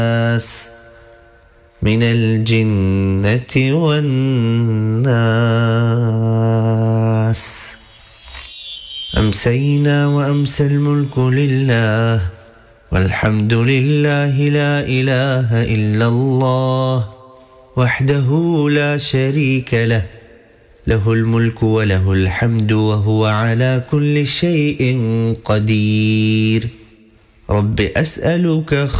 من الجنة والناس. أمسينا وأمسى الملك لله، والحمد لله، لا إله إلا الله وحده لا شريك له، له الملك وله الحمد وهو على كل شيء قدير. رب أسألك